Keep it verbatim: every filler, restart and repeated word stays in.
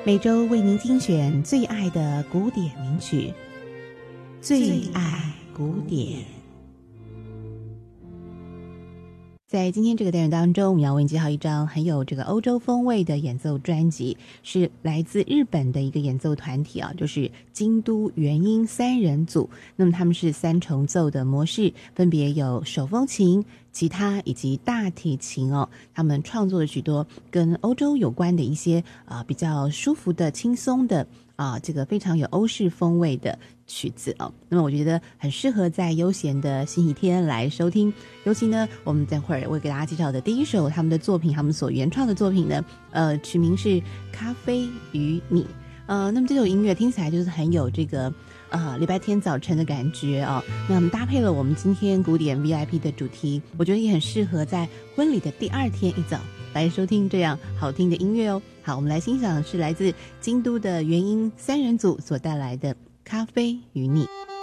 每周为您精选最爱的古典名曲，最爱古典。在今天这个单元当中，我们要为您介绍一张很有这个欧洲风味的演奏专辑，是来自日本的一个演奏团体啊，就是京都元音三人组。那么他们是三重奏的模式，分别有手风琴、吉他以及大提琴哦。他们创作了许多跟欧洲有关的一些啊、呃、比较舒服的、轻松的啊、呃、这个非常有欧式风味的曲子哦。那么我觉得很适合在悠闲的星期天来收听。尤其呢，我们等会儿会给大家介绍的第一首他们的作品，他们所原创的作品呢，呃，曲名是《咖啡与你》。呃，那么这首音乐听起来就是很有这个呃礼拜天早晨的感觉哦。那我们搭配了我们今天古典 V I P 的主题，我觉得也很适合在婚礼的第二天一早来收听这样好听的音乐哦。好，我们来欣赏是来自京都的元音三人组所带来的《咖啡与你》。